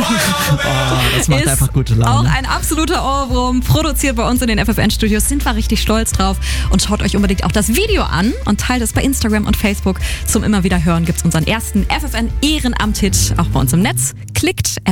Das macht einfach gute Laune. Auch ein absoluter Ohrwurm, produziert bei uns in den FFN-Studios. Sind wir richtig stolz drauf. Und schaut euch unbedingt auch das Video an und teilt es bei Instagram und Facebook. Zum immer wieder hören gibt es unseren ersten FFN-Ehrenamt-Hit auch bei uns im Netz. Klickt